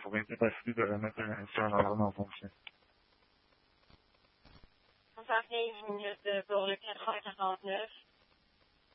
corrente passer de remettre sur un alarme en fonction. On s'en fait 10 minutes pour le 4h49.